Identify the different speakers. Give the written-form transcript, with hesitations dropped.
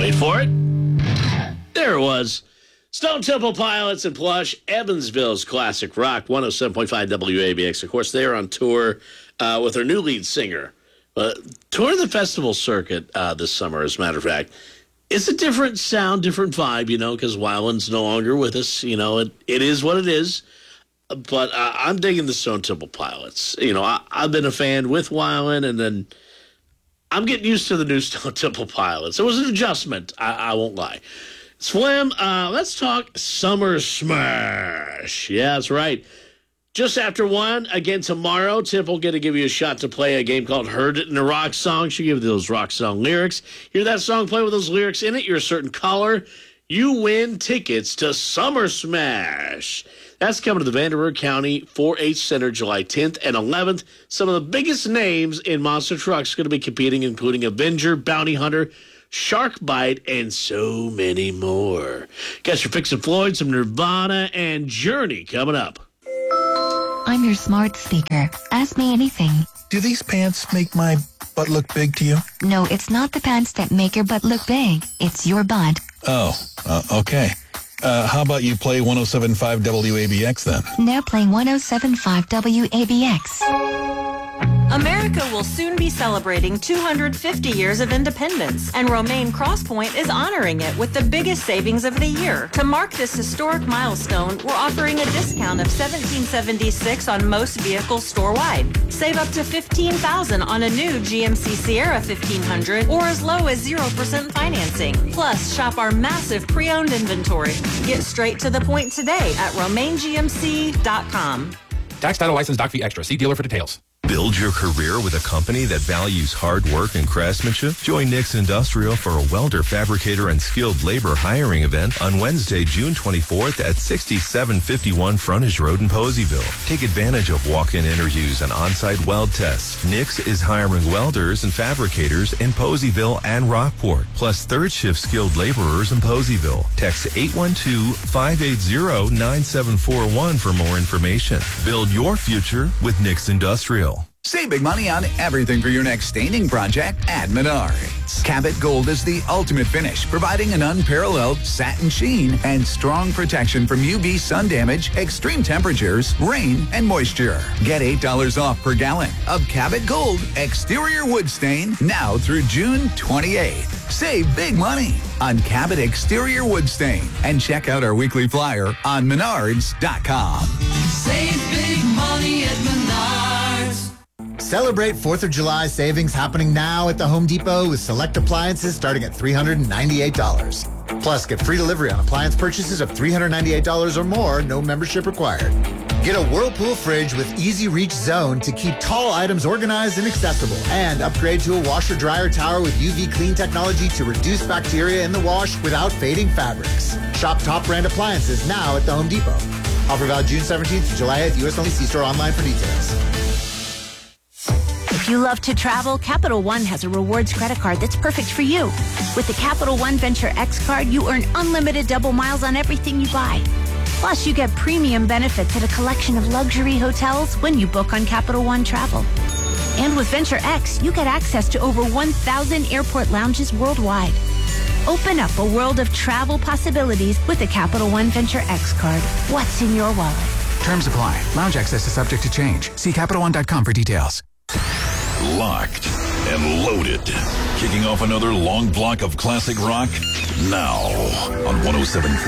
Speaker 1: Wait for it. There it was. Stone Temple Pilots and Plush, Evansville's classic rock, 107.5 WABX. Of course, they're on tour with their new lead singer. Touring the festival circuit this summer, as a matter of fact. It's a different sound, different vibe, because Weiland's no longer with us. It is what it is. But I'm digging the Stone Temple Pilots. I've been a fan with Weiland, and then I'm getting used to the new Stone Temple Pilots. It was an adjustment, I won't lie. Slim, let's talk Summer Smash. Yeah, that's right. Just after 1, again tomorrow, Temple going to give you a shot to play a game called Heard It in a Rock Song. She'll give you those rock song lyrics. Hear that song, play with those lyrics in it. You're a certain caller. You win tickets to Summer Smash. That's coming to the Vanderbilt County 4-H Center July 10th and 11th. Some of the biggest names in monster trucks are going to be competing, including Avenger, Bounty Hunter, Shark Bite, and so many more. Guess you're fixing Floyd, some Nirvana, and Journey coming up.
Speaker 2: I'm your smart speaker. Ask me anything.
Speaker 3: Do these pants make my butt look big to you?
Speaker 2: No, it's not the pants that make your butt look big. It's your butt.
Speaker 3: Oh, okay. How about you play 107.5 WABX then?
Speaker 2: Now playing 107.5 WABX.
Speaker 4: America will soon be celebrating 250 years of independence, and Romaine Crosspoint is honoring it with the biggest savings of the year. To mark this historic milestone, we're offering a discount of $1,776 on most vehicles store-wide. Save up to $15,000 on a new GMC Sierra 1500 or as low as 0% financing. Plus, shop our massive pre-owned inventory. Get straight to the point today at RomaineGMC.com.
Speaker 5: Tax, title, license, doc fee extra. See dealer for details.
Speaker 6: Build your career with a company that values hard work and craftsmanship? Join Nix Industrial for a welder, fabricator, and skilled labor hiring event on Wednesday, June 24th at 6751 Frontage Road in Poseyville. Take advantage of walk-in interviews and on-site weld tests. Nix is hiring welders and fabricators in Poseyville and Rockport, plus third-shift skilled laborers in Poseyville. Text 812-580-9741 for more information. Build your future with Nix Industrial.
Speaker 7: Save big money on everything for your next staining project at Menards. Cabot Gold is the ultimate finish, providing an unparalleled satin sheen and strong protection from UV sun damage, extreme temperatures, rain, and moisture. Get $8 off per gallon of Cabot Gold exterior wood stain now through June 28th. Save big money on Cabot exterior wood stain and check out our weekly flyer on Menards.com.
Speaker 8: Save big money at Menards.
Speaker 9: Celebrate 4th of July savings happening now at the Home Depot with select appliances starting at $398. Plus, get free delivery on appliance purchases of $398 or more, no membership required. Get a Whirlpool fridge with Easy Reach Zone to keep tall items organized and accessible. And upgrade to a washer-dryer tower with UV clean technology to reduce bacteria in the wash without fading fabrics. Shop top brand appliances now at the Home Depot. Offer valid June 17th to July 8th. U.S. only. See store online for details.
Speaker 10: If you love to travel, Capital One has a rewards credit card that's perfect for you. With the Capital One Venture X card, you earn unlimited double miles on everything you buy. Plus, you get premium benefits at a collection of luxury hotels when you book on Capital One Travel. And with Venture X, you get access to over 1,000 airport lounges worldwide. Open up a world of travel possibilities with the Capital One Venture X card. What's in your wallet?
Speaker 11: Terms apply. Lounge access is subject to change. See CapitalOne.com for details.
Speaker 12: Locked and loaded. Kicking off another long block of classic rock now on 107.4